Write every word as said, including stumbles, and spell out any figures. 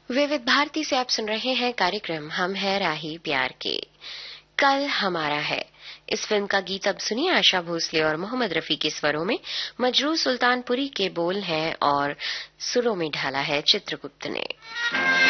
विविध भारती से आप सुन रहे हैं कार्यक्रम हम है राही प्यार के। कल हमारा है इस फिल्म का गीत अब सुनिए आशा भोसले और मोहम्मद रफी के स्वरों में। मजरू सुल्तानपुरी के बोल हैं और सुरों में ढाला है चित्रगुप्त ने।